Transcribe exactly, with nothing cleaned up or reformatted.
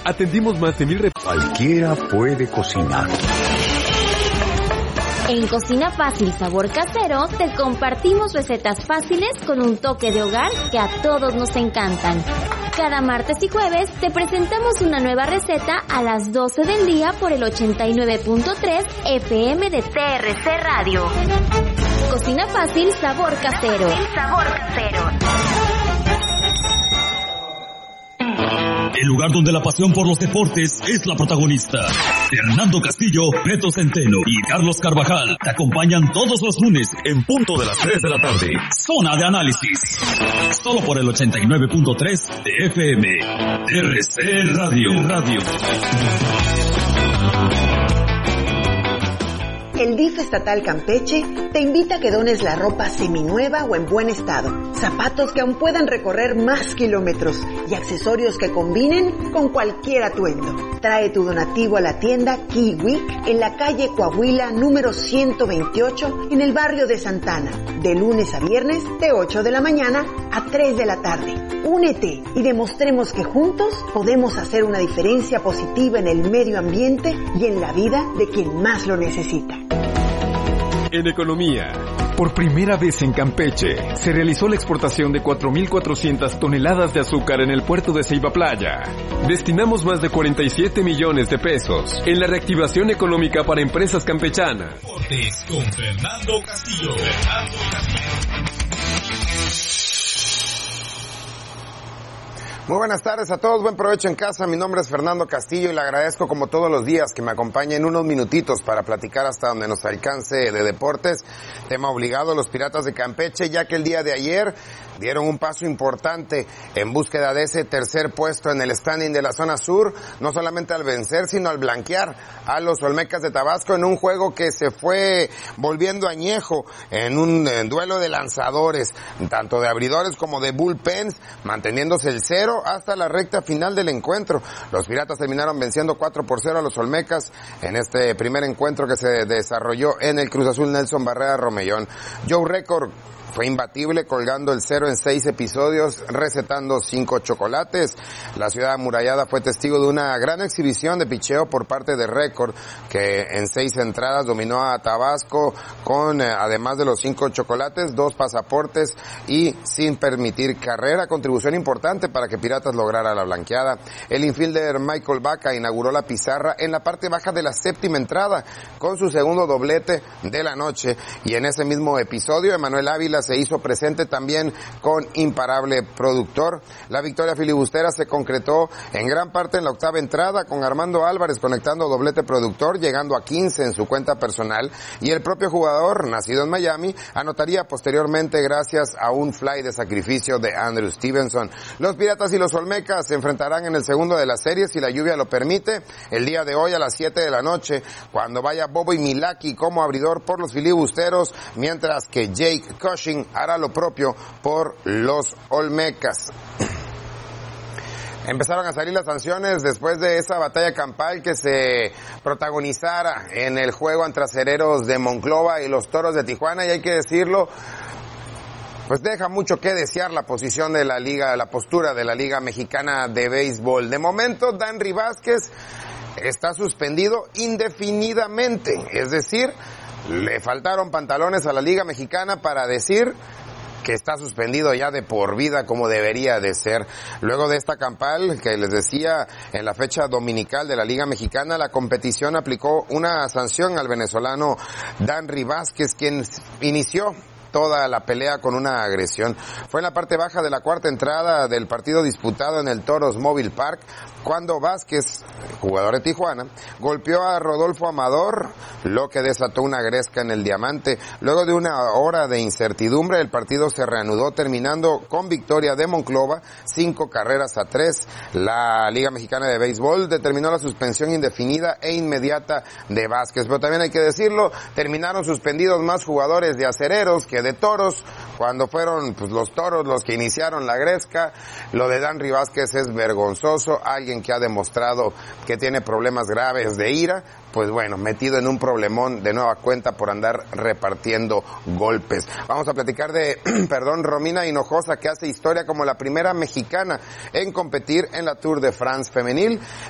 atendimos más de mil... Rep- Cualquiera puede cocinar. En Cocina Fácil Sabor Casero te compartimos recetas fáciles con un toque de hogar que a todos nos encantan. Cada martes y jueves te presentamos una nueva receta a las doce del día por el ochenta y nueve punto tres F M de T R C Radio. Cocina Fácil Sabor Casero. Sabor Casero. El lugar donde la pasión por los deportes es la protagonista. Fernando Castillo, Beto Centeno y Carlos Carvajal te acompañan todos los lunes en punto de las tres de la tarde. Zona de análisis. Solo por el ochenta y nueve punto tres de F M. R C Radio. Radio. El D I F estatal Campeche te invita a que dones la ropa seminueva o en buen estado, zapatos que aún puedan recorrer más kilómetros y accesorios que combinen con cualquier atuendo. Trae tu donativo a la tienda Kiwi en la calle Coahuila número ciento veintiocho en el barrio de Santana, de lunes a viernes de ocho de la mañana a tres de la tarde. Únete y demostremos que juntos podemos hacer una diferencia positiva en el medio ambiente y en la vida de quien más lo necesita. En economía, por primera vez en Campeche, se realizó la exportación de cuatro mil cuatrocientas toneladas de azúcar en el puerto de Ceiba Playa. Destinamos más de cuarenta y siete millones de pesos en la reactivación económica para empresas campechanas. Deportes con Fernando Castillo. Fernando Castillo. Muy buenas tardes a todos, buen provecho en casa. Mi nombre es Fernando Castillo y le agradezco como todos los días que me acompañe en unos minutitos para platicar hasta donde nos alcance de deportes. Tema obligado, los Piratas de Campeche, ya que el día de ayer dieron un paso importante en búsqueda de ese tercer puesto en el standing de la zona sur, no solamente al vencer, sino al blanquear a los Olmecas de Tabasco en un juego que se fue volviendo añejo en un en duelo de lanzadores, tanto de abridores como de bullpens, manteniéndose el cero hasta la recta final del encuentro. Los Piratas terminaron venciendo cuatro por cero a los Olmecas en este primer encuentro que se desarrolló en el Cruz Azul Nelson Barrera Romellón. Joe Record fue imbatible, colgando el cero en seis episodios, recetando cinco chocolates. La ciudad amurallada fue testigo de una gran exhibición de picheo por parte de Record, que en seis entradas dominó a Tabasco con, eh, además de los cinco chocolates, dos pasaportes y sin permitir carrera. Contribución importante para que Piratas lograra la blanqueada. El infielder Michael Baca inauguró la pizarra en la parte baja de la séptima entrada con su segundo doblete de la noche. Y en ese mismo episodio, Emanuel Ávila se hizo presente también con imparable productor. La victoria filibustera se concretó en gran parte en la octava entrada, con Armando Álvarez conectando doblete productor, llegando a quince en su cuenta personal, y el propio jugador, nacido en Miami, anotaría posteriormente gracias a un fly de sacrificio de Andrew Stevenson. Los Piratas y los Olmecas se enfrentarán en el segundo de la serie, si la lluvia lo permite, el día de hoy a las siete de la noche, cuando vaya Bobo Milaki como abridor por los filibusteros, mientras que Jake Cushing hará lo propio por los Olmecas. Empezaron a salir las sanciones después de esa batalla campal que se protagonizara en el juego entre Acereros de Monclova y los Toros de Tijuana, y hay que decirlo, pues deja mucho que desear la posición de la liga, la postura de la Liga Mexicana de Béisbol. De momento, Danry Vázquez está suspendido indefinidamente, es decir, le faltaron pantalones a la Liga Mexicana para decir que está suspendido ya de por vida, como debería de ser. Luego de esta campal que les decía en la fecha dominical de la Liga Mexicana, la competición aplicó una sanción al venezolano Danry Vázquez, quien inició toda la pelea con una agresión. Fue en la parte baja de la cuarta entrada del partido disputado en el Toros Mobile Park, cuando Vázquez, jugador de Tijuana, golpeó a Rodolfo Amador, lo que desató una gresca en el diamante. Luego de una hora de incertidumbre, el partido se reanudó, terminando con victoria de Monclova, cinco carreras a tres. La Liga Mexicana de Béisbol determinó la suspensión indefinida e inmediata de Vázquez. Pero también hay que decirlo, terminaron suspendidos más jugadores de Acereros que de Toros, cuando fueron pues los Toros los que iniciaron la gresca. Lo de Danry Vázquez es vergonzoso, alguien que ha demostrado que tiene problemas graves de ira, pues bueno, metido en un problemón de nueva cuenta por andar repartiendo golpes. Vamos a platicar de, perdón, Romina Hinojosa, que hace historia como la primera mexicana en competir en la Tour de France femenil.